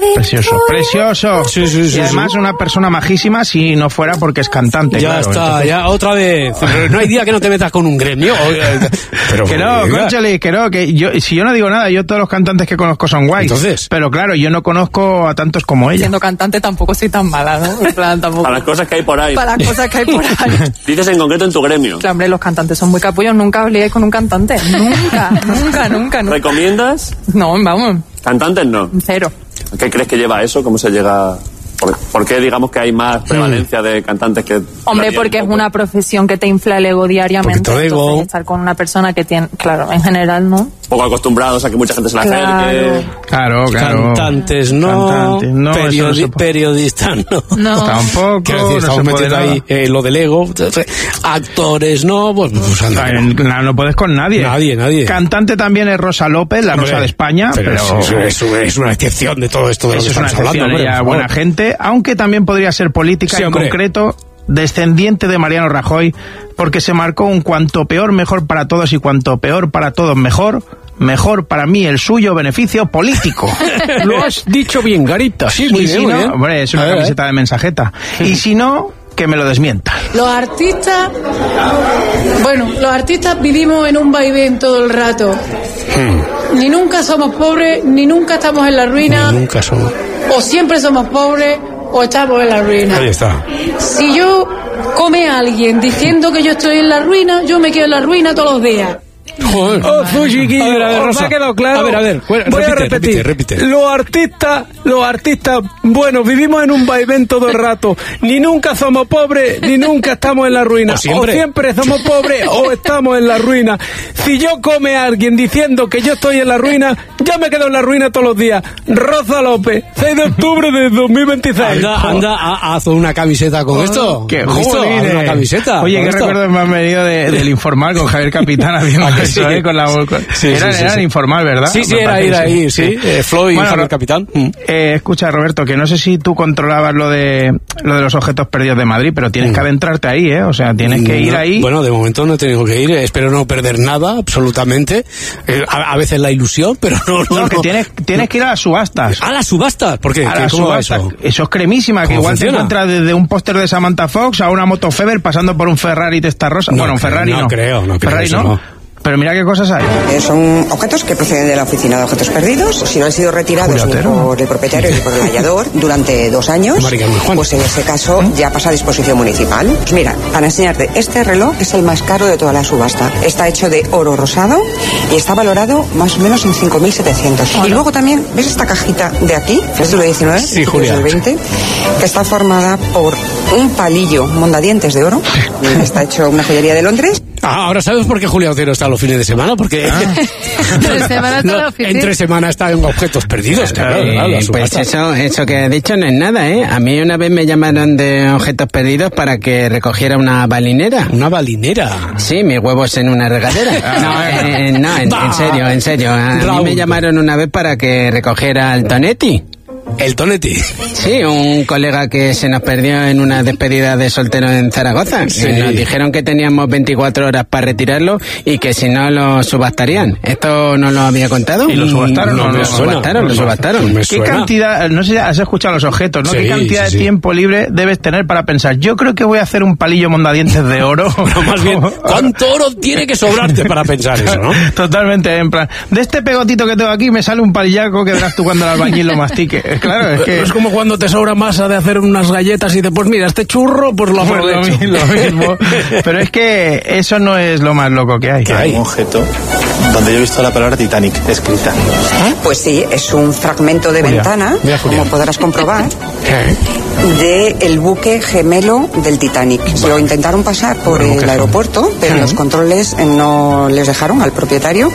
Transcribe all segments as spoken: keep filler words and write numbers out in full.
Precioso, precioso. Sí, sí, sí, y además sí. una persona majísima si no fuera porque es cantante. Ya claro, está, entonces... ya otra vez. No hay día que no te metas con un gremio. Pero, que no, Conchali, que no, que yo, si yo no digo nada, yo todos los cantantes que conozco son guays. Entonces. Pero claro, yo no conozco a tantos como ella. Siendo cantante tampoco soy tan mala, ¿no? En plan, tampoco. Para las cosas que hay por ahí. Para las cosas que hay por ahí. Dices en concreto en tu gremio. Claro, hombre, los cantantes son muy capullos. Nunca os liéis con un cantante. Nunca, nunca, nunca, nunca. ¿Recomiendas? No, vamos. ¿Cantantes no? Cero. ¿Qué crees que lleva eso? ¿Cómo se llega...? ¿Por, ¿Por qué digamos que hay más prevalencia de cantantes que...? Hombre, porque es una profesión que te infla el ego diariamente. Poquito de ego. Entonces, estar con una persona que tiene... Claro, en general, ¿no? Poco acostumbrados a que mucha gente se la Claro. acerque. Claro, claro. Cantantes no, Cantantes, no, periodi- eso no se puede. periodistas no. No. Tampoco, Quiero decir, no estamos se puede metiendo nada. ahí eh, lo del ego. Actores no, pues, pues anda, Ay, no. no, no puedes con nadie. Nadie, nadie. Cantante también es Rosa López, la Hombre, Rosa de España, pero, pero, es, es- es una excepción de todo esto de lo eso que es una estamos excepción, hablando. ella hombre, por buena favor. gente, aunque también podría ser política, Sí, en hombre. concreto descendiente de Mariano Rajoy, porque se marcó un cuanto peor mejor para todos y cuanto peor para todos mejor, mejor para mí el suyo beneficio político. Lo has dicho bien, Garita. Sí, muy y bien, si muy no, bien. hombre, es una A ver, camiseta de mensajeta. Y si no, que me lo desmienta. Los artistas, bueno, los artistas vivimos en un vaivén todo el rato. Ni nunca somos pobres, ni nunca estamos en la ruina, Ni nunca somos. o siempre somos pobres, o estamos en la ruina. Ahí está. Si yo come a alguien diciendo que yo estoy en la ruina, yo me quedo en la ruina todos los días. Joder. Oh, Fushigi, A ver, a ver, ¿os Rosa. ha quedado claro? A ver, a ver, cu- Voy repite, a repetir. repite, repite. Los artistas, los artistas, bueno, vivimos en un vaivén todo el rato. Ni nunca somos pobres, ni nunca estamos en la ruina. O siempre. O siempre somos pobres o estamos en la ruina. Si yo come a alguien diciendo que yo estoy en la ruina, ya me quedo en la ruina todos los días. Rosa López, seis de octubre de dos mil veintiséis. Anda, anda, ha- haz una camiseta con esto. ¡Qué ¿Con esto? Haz jolines! una camiseta. Oye, con qué esto. recuerdos me han venido de- del informal con Javier Capitán haciendo ¿A que eso, sí? ¿eh? Con la, con- Sí, era, sí, sí, era sí. el informal, ¿verdad? Sí, sí, Me era parece ir que ahí, sí. Eh, Flo y Bueno, Javier Ro- Capitán. Mm. Eh, escucha, Roberto, que no sé si tú controlabas lo de lo de los objetos perdidos de Madrid, pero tienes que adentrarte ahí, ¿eh? O sea, tienes que ir No, ahí. Bueno, de momento no he tenido que ir. Espero no perder nada, absolutamente. Eh, a, a veces la ilusión, pero no, no, no, que no. tienes, tienes que ir a las subastas. A las subastas. ¿Por qué? A ¿Qué- las ¿Cómo va subastas. eso? Eso es cremísima, que ¿Cómo igual funciona? te encuentras desde un póster de Samantha Fox a una moto Feber pasando por un Ferrari Testarossa. No bueno, un creo, Ferrari no no. creo, no creo, Ferrari eso no. no. Pero mira qué cosas hay. Eh, Son objetos que proceden de la Oficina de Objetos Perdidos. Si no han sido retirados Julio ni Otero. por el propietario ni por el hallador durante dos años, Marica, muy Juan. pues en ese caso ya pasa a disposición municipal. Pues mira, para enseñarte, este reloj es el más caro de toda la subasta. Está hecho de oro rosado y está valorado más o menos en cinco mil setecientos. Y luego también, ¿ves esta cajita de aquí? Es del siglo diecinueve, Sí, Julia. del veinte, que está formada por un palillo mondadientes de oro. Está hecho una joyería de Londres. Ah, ahora sabes por qué Julia Otero está los fines de semana, porque Entre semana está No, en la oficina. entre semana está en objetos perdidos, claro, Eh, claro, la pues subasta. eso, eso que he dicho no es nada, ¿eh? A mí una vez me llamaron de objetos perdidos para que recogiera una balinera. Una balinera. Sí, mis huevos en una regadera. No, eh, eh, no, en, en serio, en serio. A mí Raúl. me llamaron una vez para que recogiera el Tonetti. El Tonetti. Sí, un colega que se nos perdió en una despedida de soltero en Zaragoza. Sí. Y nos dijeron que teníamos veinticuatro horas para retirarlo y que si no lo subastarían. ¿Esto no lo había contado? ¿Y lo subastaron? No, No, lo no, subastaron, no, lo no, subastaron. me ¿Qué suena. cantidad, no sé si has escuchado los objetos, ¿no? Sí, ¿Qué cantidad sí, sí. de tiempo libre debes tener para pensar? Yo creo que voy a hacer un palillo mondadientes de oro. No, más bien, ¿cuánto oro tiene que sobrarte para pensar eso, no? Totalmente, en plan, de este pegotito que tengo aquí me sale un palillaco que verás tú cuando el albañil lo mastique. Claro, es que... Es como cuando te sobra masa de hacer unas galletas y después, mira, este churro, pues lo Pues lo, aprovecho. mi- lo mismo. Pero es que eso no es lo más loco que hay. Hay un objeto donde yo he visto la palabra Titanic escrita. Pues sí, es un fragmento de Julia, ventana, mira, Julia. como podrás comprobar, ¿Qué? de el buque gemelo del Titanic. Lo intentaron pasar por Bueno, el ¿qué? aeropuerto, pero los controles eh, no les dejaron al propietario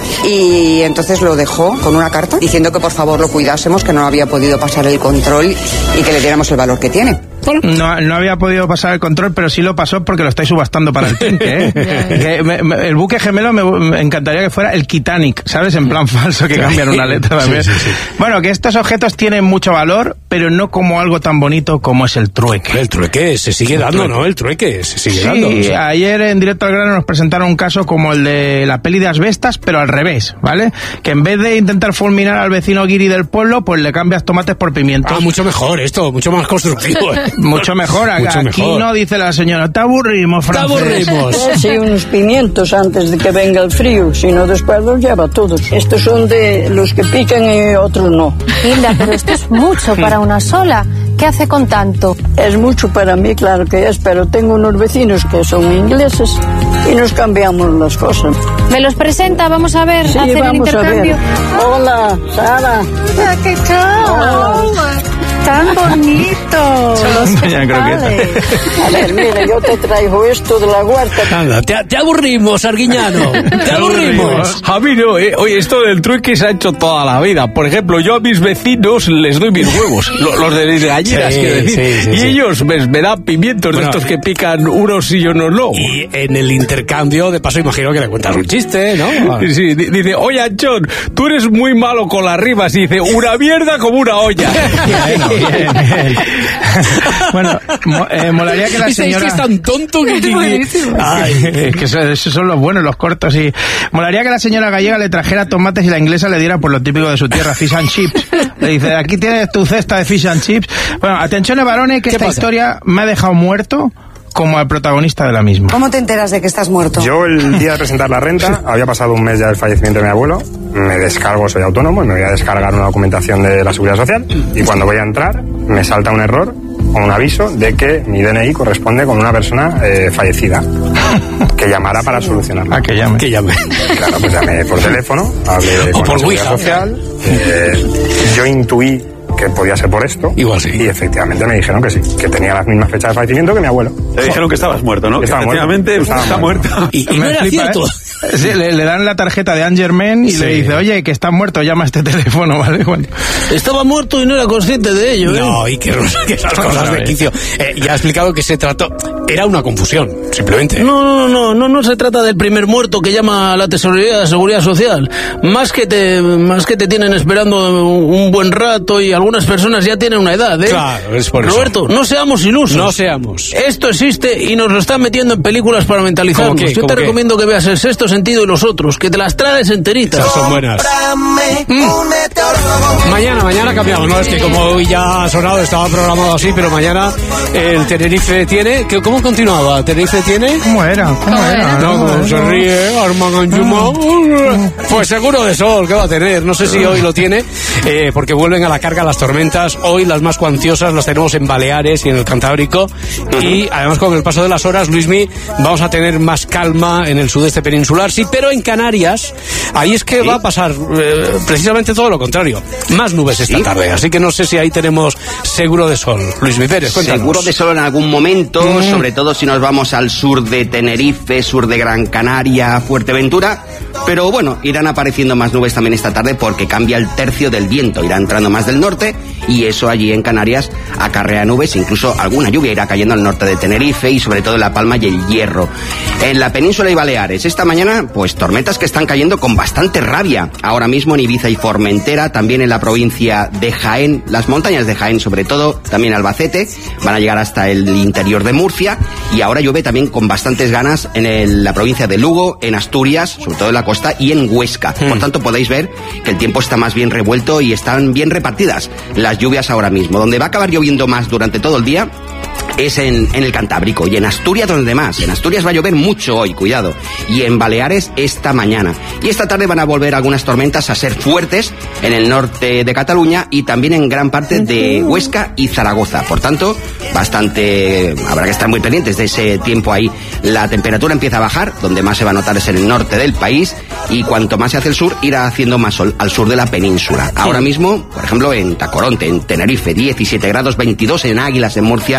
y entonces lo dejó con una carta diciendo que por favor lo cuidásemos, que no había podido pasar el control y que le diéramos el valor que tiene. No, no había podido pasar el control, pero sí lo pasó porque lo estáis subastando para el trinque, ¿eh? Que me, me, el buque gemelo me, me encantaría que fuera el Titanic, ¿sabes? En plan falso, que cambian una letra también. Sí, sí, sí. Bueno, que estos objetos tienen mucho valor, pero no como algo tan bonito como es el trueque. El trueque se sigue el dando, trueque. ¿no? El trueque se sigue sí, dando. Sí, ayer en Directo al Grano nos presentaron un caso como el de la peli de Asbestas, pero al revés, ¿vale? Que en vez de intentar fulminar al vecino guiri del pueblo, pues le cambias tomates por pimientos. Ah, mucho mejor esto, mucho más constructivo. ¿eh? Mucho mejor. Mucho Aquí mejor. No dice la señora, te aburrimos, francés. Te aburrimos. Sí, unos pimientos antes de que venga el frío, si no después los lleva todos. Estos son de los que pican y otros no. Hilda, pero esto es mucho para una sola. ¿Qué hace con tanto? Es mucho para mí, claro que es, pero tengo unos vecinos que son ingleses y nos cambiamos las cosas. ¿Me los presenta? Vamos a ver, sí, hacer el intercambio. Hola, Sara. Hola, ¿qué tal? Tan bonitos. Ya creo que... A ver, mira, yo te traigo esto de la huerta. Anda, te, te aburrimos, Arguiñano. Te aburrimos. A mí no, eh. Oye, esto del trueque se ha hecho toda la vida. Por ejemplo, yo a mis vecinos les doy mis huevos, los de mis gallinas, sí, quiero decir. Sí, sí, y sí. ellos me, me dan pimientos bueno, de estos que pican unos sí y unos no. Y en el intercambio, de paso, imagino que le cuentas un chiste, ¿no? Sí, dice, oye, Anchón, tú eres muy malo con las rimas. Y dice, una mierda como una olla. Bueno, bien, bien. Bueno, mo, eh, molaría que la señora... Es que es tan tonto que... Ay, que esos eso son los buenos, los cortos. Y molaría que la señora gallega le trajera tomates y la inglesa le diera por lo típico de su tierra, fish and chips. Le dice, aquí tienes tu cesta de fish and chips. Bueno, atención, varones, que esta pasa? historia me ha dejado muerto como al protagonista de la misma. ¿Cómo te enteras de que estás muerto? Yo el día de presentar la renta, había pasado un mes ya del fallecimiento de mi abuelo, me descargo, soy autónomo, y me voy a descargar una documentación de la Seguridad Social, y cuando voy a entrar me salta un error o un aviso de que mi D N I corresponde con una persona eh, fallecida, que llamará para solucionarlo. Ah, que llame. Que llame. Claro, pues llamé por teléfono, hablé con por la Seguridad Social, eh, yo intuí que podía ser por esto. Igual sí. Y efectivamente me dijeron que sí, que tenía las mismas fechas de fallecimiento que mi abuelo. Te dijeron que estabas muerto, ¿no? Que estaba efectivamente muerto. está muerto. Y, y no era flipa, cierto. ¿eh? Sí, le, le dan la tarjeta de Angerman y sí. le dice, oye, que está muerto, llama a este teléfono, ¿vale? Bueno. Estaba muerto y no era consciente de ello, ¿eh? No, y que, que esas cosas de quicio. Eh, ya ha explicado que se trató... Era una confusión, simplemente. No, no, no, no, no se trata del primer muerto que llama a la Tesorería de Seguridad Social. Más que te, más que te tienen esperando un buen rato y algunas personas ya tienen una edad, ¿eh? Claro, es por Roberto, eso. no seamos ilusos. No seamos. Esto existe y nos lo están metiendo en películas para mentalizarnos. ¿Cómo qué? Yo ¿Cómo te qué? recomiendo que veas El Sexto Sentido y los otros, que te las traes enteritas. Esas son buenas. Mm. Mañana, mañana cambiamos, ¿no? Es que como hoy ya ha sonado, estaba programado así, pero mañana el Tenerife tiene... ¿Cómo continuaba? ¿Tenerife tiene? ¿Cómo era? ¿Cómo era? No, no, no, se ríe, Armand Anjumá. Pues seguro de sol, ¿qué va a tener? No sé si hoy lo tiene, eh, porque vuelven a la carga las tormentas. Hoy las más cuantiosas las tenemos en Baleares y en el Cantábrico. Y además con el paso de las horas, Luismi, vamos a tener más calma en el sudeste peninsular. Sí, pero en Canarias, ahí es que ¿sí? va a pasar eh, precisamente todo lo contrario. Más nubes esta ¿sí? tarde, así que no sé si ahí tenemos seguro de sol. Luismi Pérez, cuéntanos. Seguro de sol en algún momento, mm. sobre todo si nos vamos al sur de Tenerife, sur de Gran Canaria, Fuerteventura, pero bueno, irán apareciendo más nubes también esta tarde porque cambia el tercio del viento, irá entrando más del norte y eso allí en Canarias acarrea nubes, incluso alguna lluvia irá cayendo al norte de Tenerife y sobre todo en La Palma y el Hierro. En la península y Baleares, esta mañana, pues tormentas que están cayendo con bastante rabia, ahora mismo en Ibiza y Formentera, también en la provincia de Jaén, las montañas de Jaén sobre todo, también Albacete, van a llegar hasta el interior de Murcia y ahora llueve también con bastantes ganas en el, la provincia de Lugo, en Asturias, sobre todo en la costa y en Huesca. Mm. Por tanto podéis ver que el tiempo está más bien revuelto y están bien repartidas las lluvias ahora mismo. Donde va a acabar lloviendo más durante todo el día es en, en el Cantábrico y en Asturias donde más. En Asturias va a llover mucho hoy, cuidado. Y en Baleares esta mañana. Y esta tarde van a volver algunas tormentas a ser fuertes en el norte de Cataluña y también en gran parte de Huesca y Zaragoza. Por tanto, bastante... habrá que estar muy pendientes de ese tiempo ahí. La temperatura empieza a bajar, donde más se va a notar es en el norte del país y cuanto más se hace el sur, irá haciendo más sol al sur de la península. Ahora mismo, por ejemplo, en Tacoronte, en Tenerife, diecisiete grados, veintidós en Águilas, en Murcia,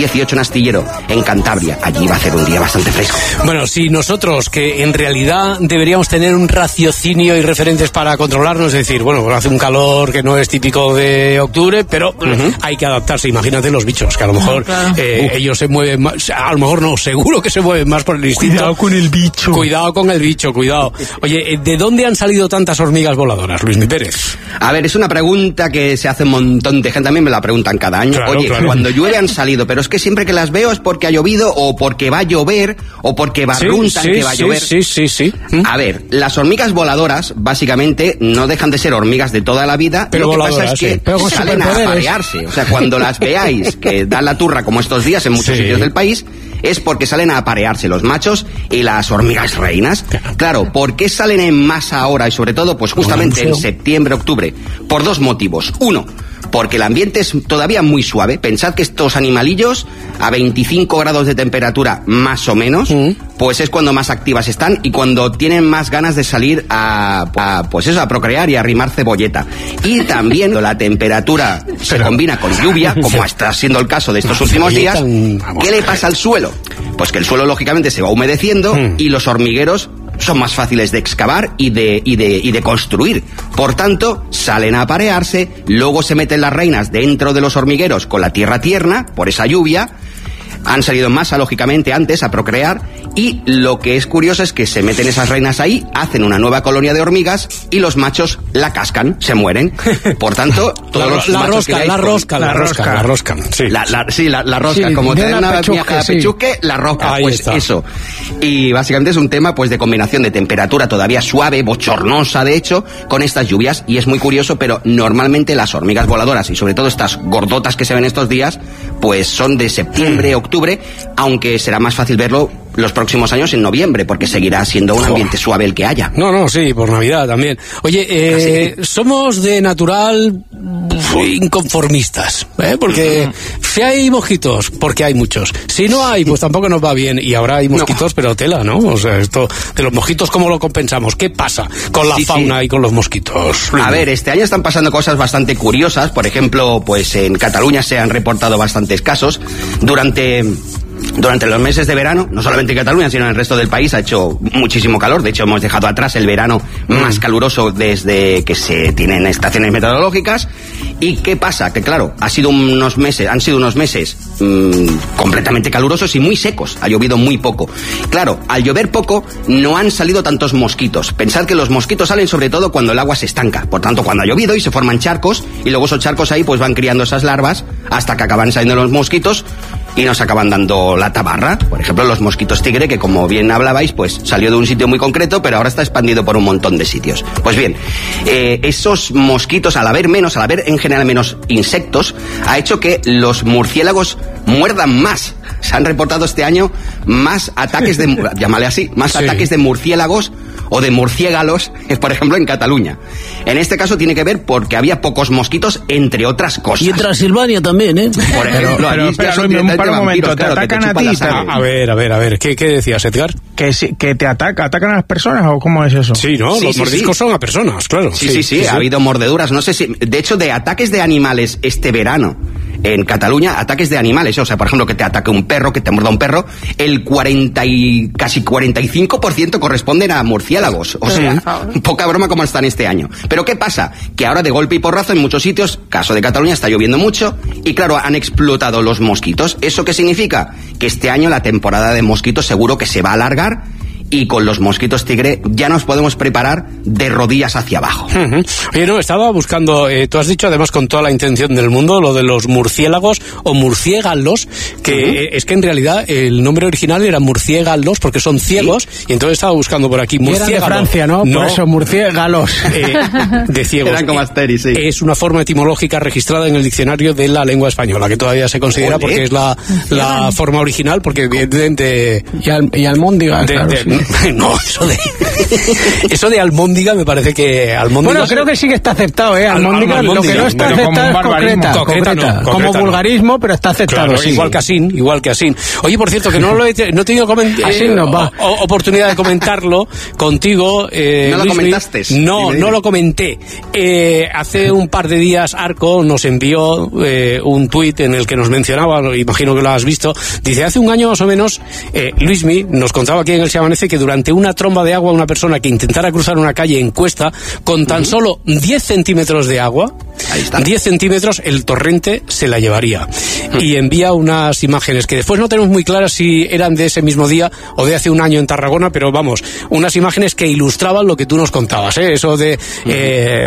dieciocho en Astillero, en Cantabria. Allí va a hacer un día bastante fresco. Bueno, si nosotros, que en realidad deberíamos tener un raciocinio y referentes para controlarnos, es decir, bueno, hace un calor que no es típico de octubre, pero uh-huh. hay que adaptarse. Imagínate los bichos, que a lo mejor claro. eh, uh. ellos se mueven más, a lo mejor no, seguro que se mueven más por el instinto. Cuidado con el bicho. Cuidado con el bicho, cuidado. Oye, ¿de dónde han salido tantas hormigas voladoras, Luismi Pérez? A ver, es una pregunta que se hace un montón de gente, también me la preguntan cada año. Claro, Oye, claro. cuando llueve han salido, pero es que siempre que las veo es porque ha llovido o porque va a llover o porque barruntan sí, sí, que va a sí, llover. Sí, sí, sí. A ver, las hormigas voladoras básicamente no dejan de ser hormigas de toda la vida, pero lo que voladoras, pasa es que sí. Pero salen a aparearse. O sea, cuando las veáis que dan la turra como estos días en muchos sí. sitios del país, es porque salen a aparearse los machos y las hormigas reinas. Claro, ¿por qué salen en masa ahora y sobre todo pues justamente en septiembre, octubre? Por dos motivos. Uno, porque el ambiente es todavía muy suave. Pensad que estos animalillos a veinticinco grados de temperatura más o menos, mm. pues es cuando más activas están y cuando tienen más ganas de salir a, a pues eso, a procrear y a arrimar cebolleta. Y también la temperatura se combina con lluvia, como está siendo el caso de estos últimos días. ¿Qué le pasa al suelo? Pues que el suelo lógicamente se va humedeciendo mm. y los hormigueros son más fáciles de excavar y de, y de, y de construir. Por tanto, salen a aparearse, luego se meten las reinas dentro de los hormigueros con la tierra tierna, por esa lluvia. Han salido en masa, lógicamente, antes a procrear, y lo que es curioso es que se meten esas reinas ahí, hacen una nueva colonia de hormigas y los machos la cascan, se mueren. Por tanto, todos la, los la machos rosca, que veáis, la rosca, la, la rosca, rosca, la rosca, sí. La, la, sí, la, la rosca, sí, como tener una, una vieja sí. pechusque, la rosca, ahí pues está. Eso. Y básicamente es un tema pues de combinación de temperatura todavía suave, bochornosa de hecho, con estas lluvias, y es muy curioso, pero normalmente las hormigas voladoras, y sobre todo estas gordotas que se ven estos días, pues son de septiembre, octubre, aunque será más fácil verlo los próximos años en noviembre, porque seguirá siendo un ambiente suave el que haya. No, no, sí, por Navidad también. Oye, eh, somos de natural inconformistas, ¿eh? Porque si hay mosquitos, porque hay muchos. Si no hay, pues tampoco nos va bien. Y ahora hay mosquitos, no. pero tela, ¿no? O sea, esto de los mosquitos, ¿cómo lo compensamos? ¿Qué pasa con la sí, fauna sí. y con los mosquitos? A ver, este año están pasando cosas bastante curiosas. Por ejemplo, pues en Cataluña se han reportado bastantes casos. Durante... Durante los meses de verano, no solamente en Cataluña, sino en el resto del país, ha hecho muchísimo calor. De hecho, hemos dejado atrás el verano más caluroso desde que se tienen estaciones meteorológicas. ¿Y qué pasa? Que claro, ha sido unos meses, han sido unos meses mmm, completamente calurosos y muy secos. Ha llovido muy poco. Claro, al llover poco, no han salido tantos mosquitos. Pensad que los mosquitos salen sobre todo cuando el agua se estanca. Por tanto, cuando ha llovido y se forman charcos, y luego esos charcos ahí pues van criando esas larvas hasta que acaban saliendo los mosquitos y nos acaban dando la tabarra. Por ejemplo, los mosquitos tigre, que como bien hablabais, pues salió de un sitio muy concreto, pero ahora está expandido por un montón de sitios. Pues bien, eh, esos mosquitos, al haber menos, al haber en general menos insectos, ha hecho que los murciélagos muerdan más. Se han reportado este año más ataques de, llámale así, más sí. ataques de murciélagos o de murciélagos, por ejemplo, en Cataluña. En este caso tiene que ver porque había pocos mosquitos, entre otras cosas. Y en Transilvania también, ¿eh? Por ejemplo, pero, pero, pero un, un, un momento, ¿te atacan a ti? A ver, a ver, a ver, ¿qué, qué decías, Edgar? Que, que te ataca, ¿atacan a las personas o cómo es eso? Sí, ¿no? Sí, los sí, mordiscos sí. son a personas, claro. Sí, sí, sí, sí, sí, ha habido mordeduras, no sé si... De hecho, de ataques de animales este verano en Cataluña, ataques de animales, o sea, por ejemplo, que te ataque un perro, que te muerda un perro, el cuarenta y casi cuarenta y cinco por ciento corresponden a murciélagos. O sea, sí. poca broma como están este año. Pero ¿qué pasa? Que ahora de golpe y porrazo en muchos sitios, caso de Cataluña, está lloviendo mucho y claro, han explotado los mosquitos. ¿Eso qué significa? Que este año la temporada de mosquitos seguro que se va a alargar. Y con los mosquitos tigre ya nos podemos preparar de rodillas hacia abajo. Uh-huh. Oye, no, estaba buscando, eh, tú has dicho además con toda la intención del mundo, lo de los murciélagos o murciélagos, que uh-huh. eh, es que en realidad el nombre original era murciélagos porque son ciegos, ¿sí? Y entonces estaba buscando por aquí murciélagos. Era de Francia, ¿no? No, por eso, murciélagos. Eh, de ciegos. Eran como Asterix, sí. Es una forma etimológica registrada en el diccionario de la lengua española, que todavía se considera. ¿Olé? Porque es la, la forma original, porque viene de... Y, al, y almóndiga, de, claro, de, sí. No, eso de eso de almóndiga me parece que almóndiga. Bueno, creo que sí que está aceptado, ¿eh? Almóndiga, lo que no está aceptado es concreta, concreta, concreta, no, como concreta vulgarismo, no. Pero está aceptado, Claro, sí. igual que Asín, igual que Asín. Oye, por cierto, que no lo he, no he tenido coment- Así nos va. o, o, oportunidad de comentarlo contigo. Eh, ¿No lo Luismi. comentaste? No, Dime, dime. no lo comenté. Eh, hace un par de días Arco nos envió eh, un tuit en el que nos mencionaba, imagino que lo has visto, dice, hace un año más o menos, eh, Luismi nos contaba aquí en el Se Amanece que durante una tromba de agua una persona que intentara cruzar una calle en Cuesta con tan uh-huh. solo diez centímetros de agua, ahí está. diez centímetros, el torrente se la llevaría. Uh-huh. Y envía unas imágenes que después no tenemos muy claras si eran de ese mismo día o de hace un año en Tarragona, pero vamos, unas imágenes que ilustraban lo que tú nos contabas, ¿eh? Eso de uh-huh. eh,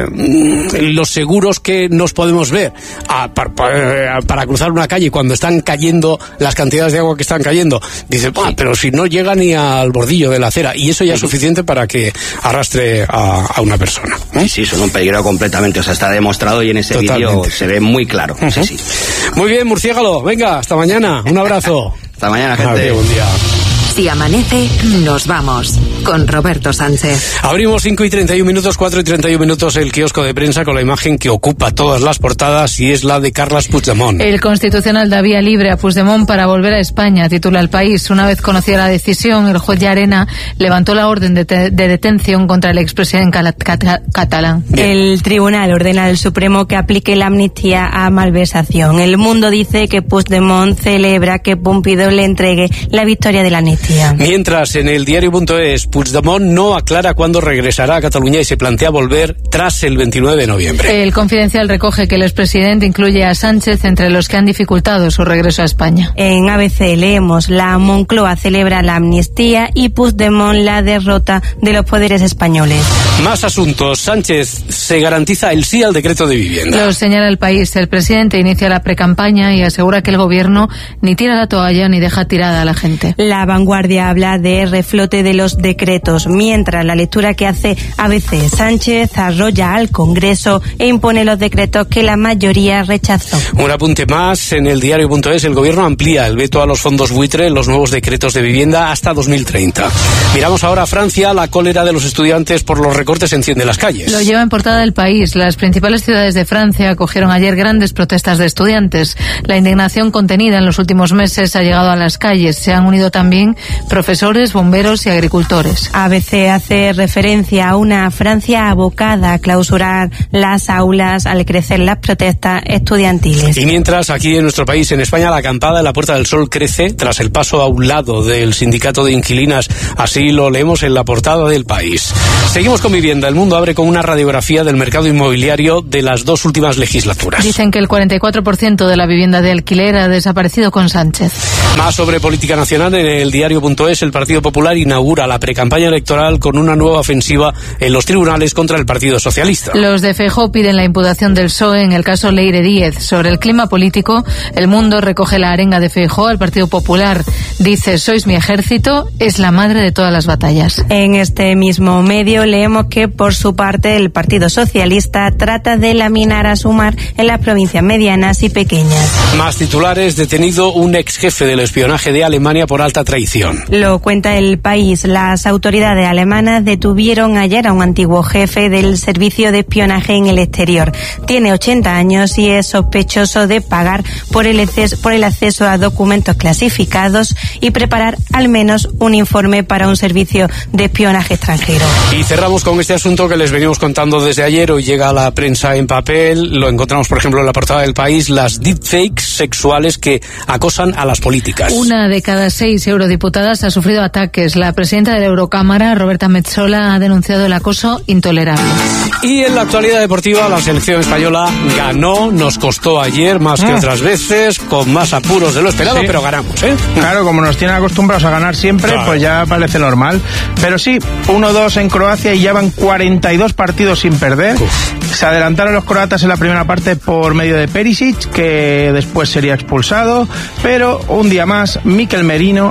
los seguros que nos podemos ver a, para, para, para cruzar una calle cuando están cayendo las cantidades de agua que están cayendo. Dice, sí. pero si no llega ni al bordillo de la acera, y eso ya es suficiente para que arrastre a, a una persona. ¿eh? Sí, sí, son un peligro completamente, o sea, está demostrado y en ese vídeo se ve muy claro. Uh-huh. Sí, sí. Muy bien, murciélago, venga, hasta mañana, un abrazo. Hasta mañana, gente. Adiós, buen día. Si amanece, nos vamos. Con Roberto Sánchez. Abrimos cinco y treinta y un minutos, cuatro y treinta y un minutos el kiosco de prensa con la imagen que ocupa todas las portadas y es la de Carles Puigdemont. El Constitucional da vía libre a Puigdemont para volver a España, titula El País. Una vez conocida la decisión, el juez Llarena levantó la orden de, te- de detención contra el expresidente cal- cat- catalán. Bien. El tribunal ordena al Supremo que aplique la amnistía a malversación. El Mundo dice que Puigdemont celebra que Pompidou le entregue la victoria de la amnistía. Mientras, en el diario punto es, Puigdemont no aclara cuándo regresará a Cataluña y se plantea volver tras el veintinueve de noviembre. El Confidencial recoge que el expresidente incluye a Sánchez entre los que han dificultado su regreso a España. En A B C leemos, la Moncloa celebra la amnistía y Puigdemont la derrota de los poderes españoles. Más asuntos. Sánchez se garantiza el sí al decreto de vivienda. Lo señala El País. El presidente inicia la precampaña y asegura que el gobierno ni tira la toalla ni deja tirada a la gente. La Vanguardia habla de reflote de los decretos, mientras la lectura que hace A B C, Sánchez arrolla al Congreso e impone los decretos que la mayoría rechazó. Un apunte más, en el diario punto es, el gobierno amplía el veto a los fondos buitre en los nuevos decretos de vivienda hasta dos mil treinta. Miramos ahora a Francia, la cólera de los estudiantes por los recortes enciende las calles. Lo lleva en portada El País. Las principales ciudades de Francia acogieron ayer grandes protestas de estudiantes. La indignación contenida en los últimos meses ha llegado a las calles. Se han unido también profesores, bomberos y agricultores. A B C hace referencia a una Francia abocada a clausurar las aulas al crecer las protestas estudiantiles. Y mientras, aquí en nuestro país, en España, la acampada en la Puerta del Sol crece tras el paso a un lado del sindicato de inquilinas. Así lo leemos en la portada del País. Seguimos con vivienda. El Mundo abre con una radiografía del mercado inmobiliario de las dos últimas legislaturas. Dicen que el cuarenta y cuatro por ciento de la vivienda de alquiler ha desaparecido con Sánchez. Más sobre política nacional en el diario punto es. El Partido Popular inaugura la precampaña electoral con una nueva ofensiva en los tribunales contra el Partido Socialista. Los de Feijóo piden la imputación del P S O E en el caso Leire Díez. Sobre el clima político, El Mundo recoge la arenga de Feijóo al Partido Popular. Dice, sois mi ejército, es la madre de todas las batallas. En este mismo medio leemos que, por su parte, el Partido Socialista trata de laminar a Sumar en las provincias medianas y pequeñas. Más titulares, detenido un ex jefe del espionaje de Alemania por alta traición. Lo cuenta El País. Las autoridades alemanas detuvieron ayer a un antiguo jefe del servicio de espionaje en el exterior. Tiene ochenta años y es sospechoso de pagar por el acceso, por el acceso a documentos clasificados y preparar al menos un informe para un servicio de espionaje extranjero. Y cerramos con este asunto que les venimos contando desde ayer. Hoy llega a la prensa en papel. Lo encontramos, por ejemplo, en la portada del País. Las deepfakes sexuales que acosan a las políticas. Una de cada seis eurodiputadas ha sufrido ataques. La presidenta de la Eurocámara, Roberta Metsola, ha denunciado el acoso intolerable. Y en la actualidad deportiva, la selección española ganó. Nos costó ayer más que Ah. otras veces, con más apuros de lo esperado, Sí. pero ganamos, ¿eh? Claro, como nos tienen acostumbrados a ganar siempre, Claro. pues ya parece normal. Pero sí, uno dos en Croacia y ya van cuarenta y dos partidos sin perder. Uf. Se adelantaron los croatas en la primera parte por medio de Perisic, que después sería expulsado, pero un día más Mikel Merino salió al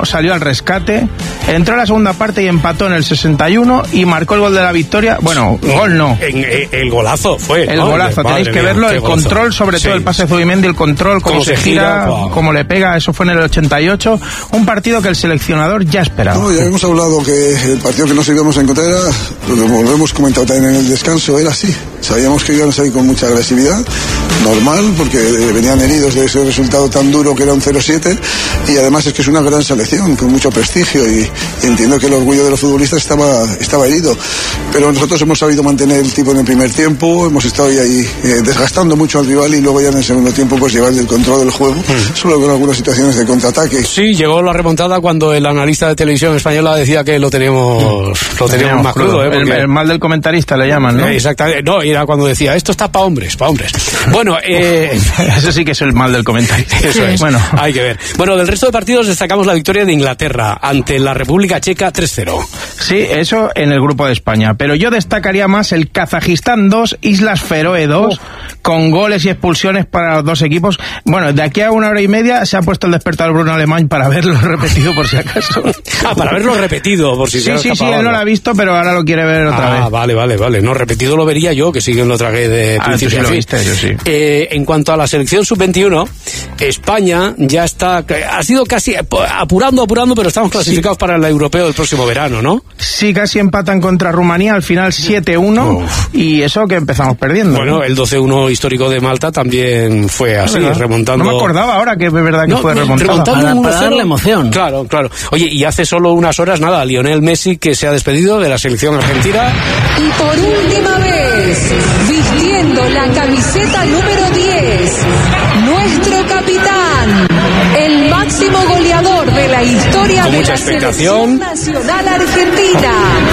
rescate, entró a la segunda parte y empató en el sesenta y uno y marcó el gol de la victoria. Bueno, gol no. En, en, el golazo fue. El ¿no? golazo, Madre tenéis que mía, verlo, el golazo. control, sobre Sí. todo el pase de Zubimendi, el control, cómo, Cómo se, se gira, gira, wow. cómo le pega, eso fue en el ochenta y ocho, un partido que el seleccionador ya esperaba. No, ya hemos hablado que el partido que nos íbamos a encontrar era, lo que hemos comentado también en el descanso, era así. Sabíamos que íbamos a ir con mucha agresividad, normal, porque venían heridos de ese resultado tan duro que era un cero siete, y además es que es una gran selección, con mucho prestigio, y, y entiendo que el orgullo de los futbolistas estaba, estaba herido. Pero nosotros hemos sabido mantener el tipo en el primer tiempo, hemos estado ahí, ahí eh, desgastando mucho al rival, y luego ya en el segundo tiempo pues llevar el control del juego, mm. solo con algunas situaciones de contraataque. Sí, llegó la remontada cuando el analista de televisión española decía que lo teníamos, mm. lo teníamos más crudo. ¿eh? El, el mal del comentarista le llaman, ¿no? Eh, exactamente, no, era cuando decía, esto está para hombres, para hombres. Bueno, eh... eso sí que es el mal del comentarista. Eso es, bueno, hay que ver. Bueno, del resto de partidos destacamos la victoria de Inglaterra ante la República Checa tres cero. Sí, eso en el grupo de España, pero yo destacaría más el Kazajistán dos, Islas Feroe dos, oh. con goles y expulsiones para los dos equipos. Bueno, de aquí a una hora y media se ha puesto el despertador Bruno Alemán para verlo repetido por si acaso. Ah, para verlo repetido, por si sí, se ha Sí, sí, sí, algo. él no lo ha visto, pero ahora lo quiere ver otra ah, vez. Ah, vale, vale, vale. No, repetido lo vería yo, que siguen lo tragué de ah, principio sí a fin. Viste, yo sí. Eh, en cuanto a la selección sub veintiuno, España ya está, ha sido casi apurando, apurando, pero estamos clasificados sí. para el europeo del próximo verano, ¿no? Sí, casi empatan contra Rumanía, al final siete uno, Uf. y eso que empezamos perdiendo. Bueno, ¿no? El doce uno histórico de Malta también fue así, ¿verdad? remontando. No me acordaba ahora que es verdad que no, fue remontado. remontando para, para darle emoción. Claro, claro. Oye, y hace solo unas horas, nada, Lionel Messi que se ha despedido de la selección argentina. Y por última vez, vistiendo la camiseta número diez, nuestro capitán, el máximo goleador de la historia Con de mucha la expectación. Selección Nacional Argentina,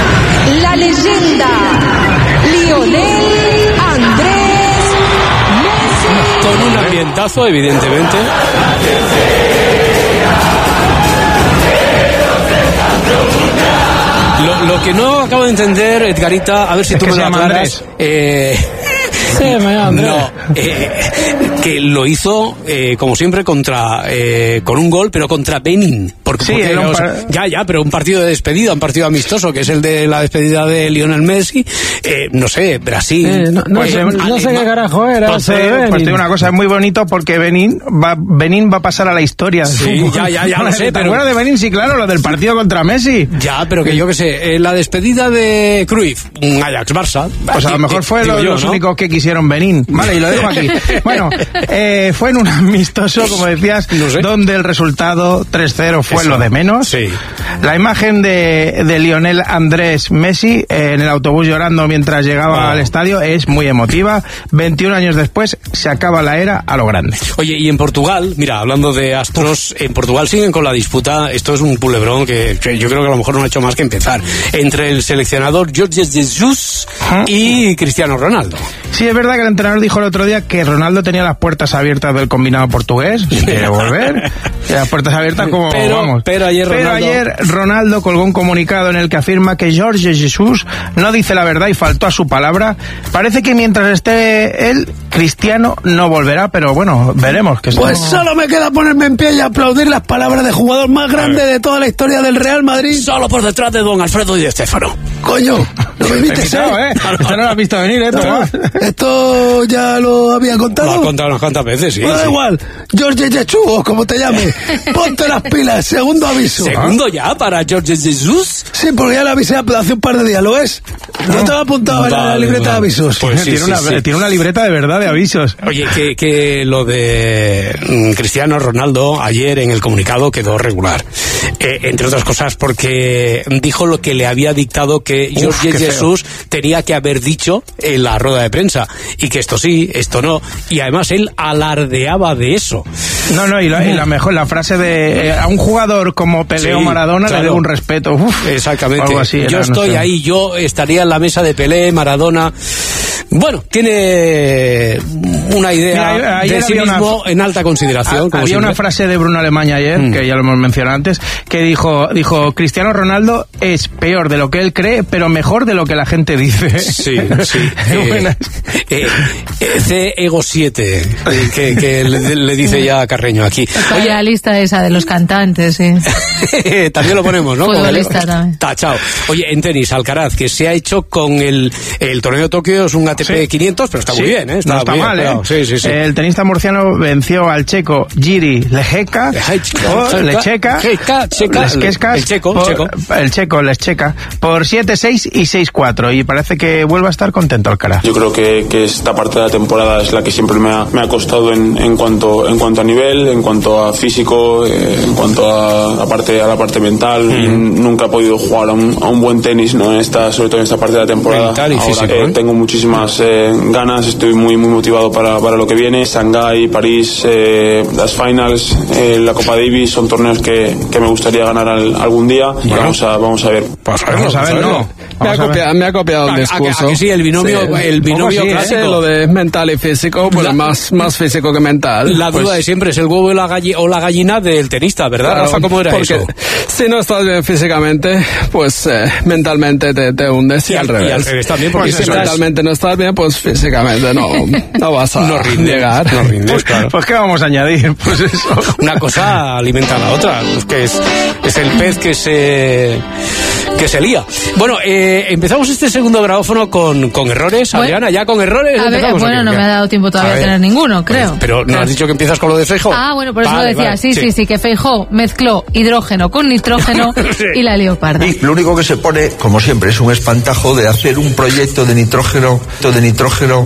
la leyenda, Lionel Andrés Messi. Con un ambientazo, evidentemente. Lo, lo que no acabo de entender, Edgarita, a ver si es tú que me se lo llama aclaras. Eh... Sí, me Andrés. No, eh, que lo hizo, eh, como siempre, contra eh, con un gol, pero contra Benin. Porque, sí, porque, o sea, ya, ya, pero un partido de despedida, un partido amistoso, que es el de la despedida de Lionel Messi. Eh, no sé, Brasil. Eh, no no, pues, sé, no sé qué carajo era. Pues, eh, pues te digo una cosa, es muy bonito porque Benin va, Benin va a pasar a la historia. Sí, ya, ya, ya lo sé. ¿Te pero... acuerdas de Benin? Sí, claro, lo del partido contra Messi. Ya, pero que yo qué sé, eh, la despedida de Cruyff, un Ajax-Barça. Pues a lo mejor fue lo, yo, los ¿no? únicos que quisieron Benin. Vale, y lo dejo aquí. Bueno, eh, fue en un amistoso, como decías, no sé. donde el resultado tres cero fue Eso. lo de menos. Sí. La imagen de, de Lionel Andrés Messi eh, en el autobús llorando mientras llegaba oh. al estadio es muy emotiva. veintiún años después se acaba la era a lo grande. Oye, y en Portugal, mira, hablando de astros, en Portugal siguen con la disputa, esto es un culebrón que, que yo creo que a lo mejor no ha hecho más que empezar, entre el seleccionador Jorge Jesus ¿Ah? y Cristiano Ronaldo. Sí, es verdad que el entrenador dijo el otro día que Ronaldo tenía las puertas abiertas del combinado portugués, quiere volver, las puertas abiertas como pero, vamos. Pero ayer pero Ronaldo... ayer Ronaldo colgó un comunicado en el que afirma que Jorge Jesus no dice la verdad y faltó a su palabra. Parece que mientras esté él, Cristiano no volverá, pero bueno, veremos. Que pues no... solo me queda ponerme en pie y aplaudir las palabras del jugador más grande de toda la historia del Real Madrid. Solo por detrás de don Alfredo Di Stéfano. Coño, no me invites, ¿eh? ¿eh? Esto no lo has visto venir, ¿eh? No, esto ya lo había contado. Lo has contado unas cuantas veces, sí. Bueno, da sí. igual, Jorge Jesus, como te llame, ponte las pilas, segundo aviso. ¿Segundo ya para Jorge Jesus? Sí, porque ya lo avisé hace un par de días, ¿lo ves? No estaba apuntado vale, en la libreta vale. de avisos. Pues sí, tiene, sí, una, sí. tiene una libreta de verdad de avisos. Oye, que, que lo de mm, Cristiano Ronaldo ayer en el comunicado quedó regular. Eh, entre otras cosas porque dijo lo que le había dictado que Uf, Jorge Jesus tenía que haber dicho en la rueda de prensa. Y que esto sí, esto no. Y además él alardeaba de eso. No, no, y la, y la mejor, la frase de eh, a un jugador como Pelé o sí, Maradona claro. le debo un respeto. Uf, exactamente. Algo así era, yo estoy no sé. ahí, yo estaría en la mesa de Pelé, Maradona. Bueno, tiene una idea Mira, de sí mismo una, en alta consideración. A, había siempre. Una frase de Bruno Alemanya ayer, mm. que ya lo hemos mencionado antes, que dijo, dijo, Cristiano Ronaldo es peor de lo que él cree, pero mejor de lo que la gente dice. Sí, sí. eh, eh, eh, C Ego siete, eh, que, que le, le dice ya Carreño aquí. Oye, la lista esa de los cantantes, sí. También lo ponemos, ¿no? Futbolista también. Tachao. Oye, en tenis, Alcaraz, que se ha hecho con el, el torneo de Tokio, es un A T P sí. quinientos, pero está sí. muy bien, ¿eh? Está no está bien, mal, ¿eh? Claro. Sí, sí, sí. El tenista murciano venció al checo Jiri Lecheka, o Lecheka, Lecheka, el checo, por, checo. el checo, Lecheka, por siete seis y seis cuatro, y parece que vuelve a estar contento Alcaraz. Yo creo que, que esta parte de la temporada es la que siempre me ha, me ha costado en, en cuanto en cuanto a nivel, en cuanto a físico, eh, en cuanto a, a, parte, a la parte mental, mm. y nunca he podido jugar a un, a un buen tenis, ¿no? En esta, sobre todo en esta parte de la temporada. Mental y Ahora, físico, eh, ¿eh? Tengo muchísimas eh, ganas, estoy muy muy motivado para, para lo que viene. Shanghái, París, eh, las finals, eh, la Copa Davis son torneos que, que me gustaría ganar al, algún día. Y bueno, vamos a vamos a ver. Pues vamos a ver, no. Me ha, copiado, me ha copiado el discurso. A, a, a que sí, el binomio, sí. el binomio sí, clásico. ¿eh? Lo de mental y físico, pues la, más, más físico que mental. La pues, duda de siempre es el huevo y la galli, o la gallina del tenista, ¿verdad, claro, Rafa? ¿Cómo era porque eso? Si no estás bien físicamente, pues eh, mentalmente te, te hundes y, y al revés. Y al revés también, porque pues si estás... mentalmente no estás bien, pues físicamente no, no vas a no rindes, llegar. No rindes, pues, claro. Pues ¿qué vamos a añadir? Pues eso. Una cosa alimenta a la otra, pues que es, es el pez que se que se lía. Bueno, eh, empezamos este segundo grabófono con, con errores, bueno, Adriana, ya con errores. A ver, bueno, no me ha dado tiempo todavía a tener ninguno, creo. Pero no claro. has dicho que empiezas con lo de Feijóo. Ah, bueno, por eso vale, lo decía. Vale, sí, sí, sí, sí, que Feijóo mezcló hidrógeno con nitrógeno sí. y la leoparda. Y lo único que se pone, como siempre, es un espantajo de hacer un proyecto de nitrógeno, de nitrógeno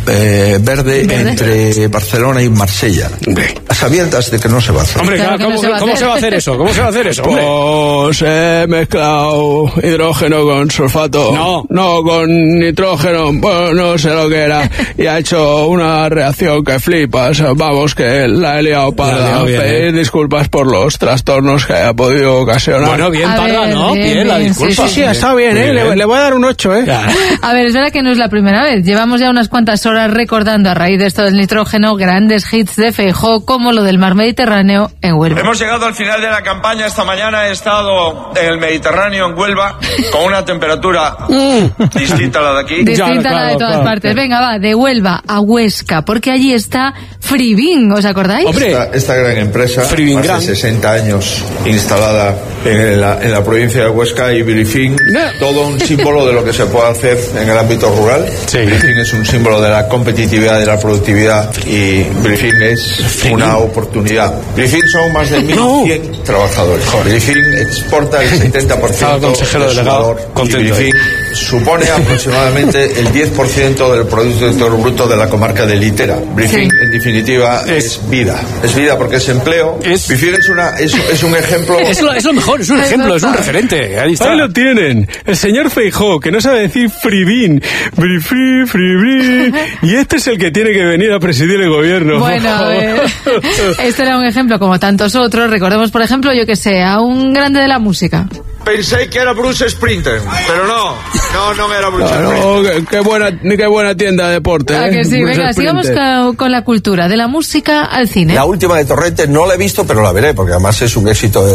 eh, verde, ¿verde? Entre Barcelona y Marsella. A sabiendas de que no se va a hacer. Hombre, claro, ¿cómo, se, va ¿cómo se va a hacer eso? ¿Cómo se va a hacer eso? Hombre? Pues he mezclado hidrógeno con sulfato. No. No, con nitrógeno, bueno, no sé lo que era. Y ha hecho una reacción que flipas. Vamos, que la he liado para pedir ¿eh? disculpas por los trastornos que haya podido ocasionar. Bueno, bien, Parda, ¿no? Bien, bien, bien la disculpa. Sí, sí, sí, ha estado bien, ¿eh? Le, le voy a dar un ocho, ¿eh? Ya. A ver, es verdad que no es la primera vez. Llevamos ya unas cuantas horas recordando a raíz de esto del nitrógeno grandes hits de Feijóo como lo del mar Mediterráneo en Huelva. Hemos llegado al final de la campaña. Esta mañana he estado en el Mediterráneo, en Huelva, con una temperatura mm. distinta a la de aquí. Distinta ya, claro, a la de todas claro, partes. Claro. Venga, va, de Huelva a Huesca, porque allí está Fribin, ¿os acordáis? Hombre, esta, esta gran empresa, Fribin más gran. de sesenta años instalada en la, en la provincia de Huesca, y Brifin, no. todo un símbolo de lo que se puede hacer en el ámbito rural. Sí. Brifin es un símbolo de la competitividad, de la productividad, y Brifin es Fribin. Una oportunidad. Brifin son más de mil cien no. trabajadores. Brifin exporta el setenta por ciento consejero de su delegado, valor, y Brifin supone aproximadamente el diez por ciento del Producto Interior Bruto de la comarca de Litera. Brifin, sí. en definitiva, es, es vida. Es vida porque es empleo. Es, Brifin es, una, es, es un ejemplo... Es lo, es lo mejor, es un ejemplo, es un referente. Ahí está. Ahí lo tienen. El señor Feijóo, que no sabe decir Fribin. Brifin, Fribin. Y este es el que tiene que venir a presidir el gobierno. Bueno, a ver. Este era un ejemplo como tantos otros. Recordemos, por ejemplo, yo que sé, a un grande de la música. Pensé que era Bruce Springsteen, pero no, no, no era Bruce no, Springsteen. No, qué, qué, buena, qué buena tienda de deporte. ¿A ¿eh? que sí? Bruce Venga, sigamos con, con la cultura, de la música al cine. La última de Torrente no la he visto, pero la veré, porque además es un éxito de,